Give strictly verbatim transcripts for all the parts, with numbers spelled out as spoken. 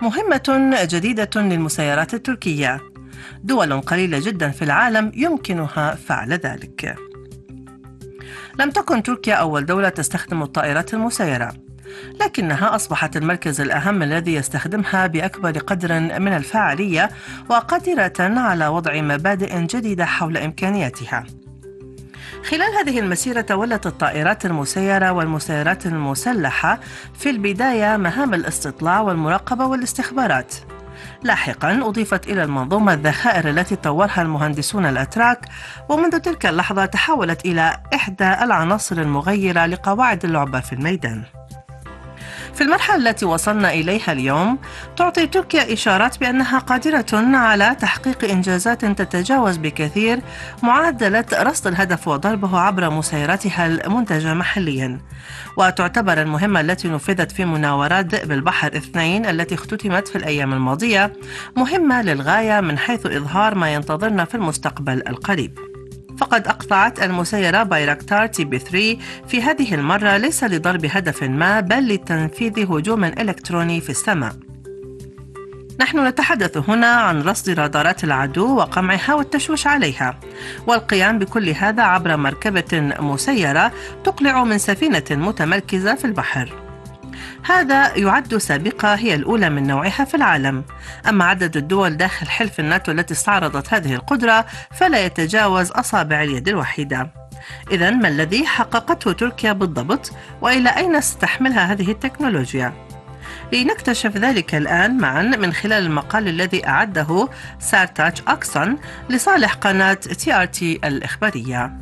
مهمة جديدة للمسيرات التركية. دول قليلة جدا في العالم يمكنها فعل ذلك. لم تكن تركيا أول دولة تستخدم الطائرات المسيرة، لكنها أصبحت المركز الأهم الذي يستخدمها بأكبر قدر من الفاعلية وقادرة على وضع مبادئ جديدة حول إمكانياتها. خلال هذه المسيرة تولت الطائرات المسيرة والمسيرات المسلحة في البداية مهام الاستطلاع والمراقبة والاستخبارات. لاحقا أضيفت إلى المنظومة الذخائر التي طورها المهندسون الأتراك، ومنذ تلك اللحظة تحولت إلى إحدى العناصر المغيرة لقواعد اللعبة في الميدان. في المرحلة التي وصلنا إليها اليوم، تعطي تركيا إشارات بأنها قادرة على تحقيق إنجازات تتجاوز بكثير معادلة رصد الهدف وضربه عبر مسيراتها المنتجة محليا. وتعتبر المهمة التي نفذت في مناورات ذئب البحر اثنين التي اختتمت في الأيام الماضية مهمة للغاية من حيث إظهار ما ينتظرنا في المستقبل القريب. فقد أقطعت المسيرة بايراكتار تي بي ثلاثة في هذه المرة ليس لضرب هدف ما، بل لتنفيذ هجوم إلكتروني في السماء. نحن نتحدث هنا عن رصد رادارات العدو وقمعها والتشويش عليها، والقيام بكل هذا عبر مركبة مسيرة تقلع من سفينة متمركزة في البحر. هذا يعد سابقة هي الأولى من نوعها في العالم. أما عدد الدول داخل حلف الناتو التي استعرضت هذه القدرة فلا يتجاوز أصابع اليد الواحدة. إذن ما الذي حققته تركيا بالضبط؟ وإلى أين ستحملها هذه التكنولوجيا؟ لنكتشف ذلك الآن معا من خلال المقال الذي أعده سارتاج أكسون لصالح قناة تي آر تي الإخبارية.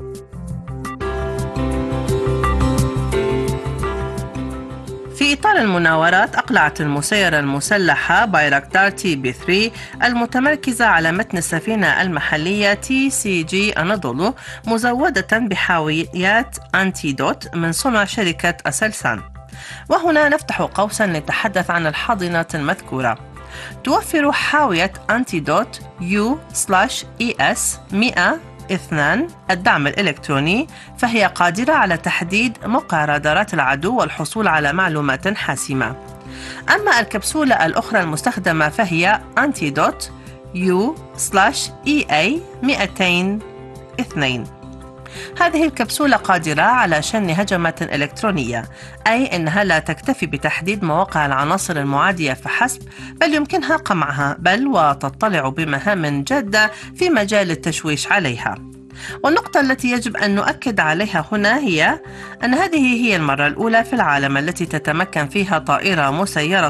في إطار المناورات، أقلعت المسيرة المسلحة بايراكتار تي بي ثلاثة المتمركزة على متن السفينة المحلية تي سي جي أناضولو مزودة بحاويات أنتيدوت من صنع شركة أسلسان. وهنا نفتح قوسا لنتحدث عن الحاضنات المذكورة. توفر حاوية أنتيدوت يو إي إس مئة واثنين الدعم الإلكتروني، فهي قادرة على تحديد موقع رادارات العدو والحصول على معلومات حاسمة. أما الكبسولة الأخرى المستخدمة فهي أنتيدوت يو إي إي مئتين واثنين. هذه الكبسولة قادرة على شن هجمات إلكترونية، أي أنها لا تكتفي بتحديد مواقع العناصر المعادية فحسب، بل يمكنها قمعها، بل وتطلع بمهام جادة في مجال التشويش عليها. والنقطة التي يجب أن نؤكد عليها هنا هي أن هذه هي المرة الأولى في العالم التي تتمكن فيها طائرة مسيرة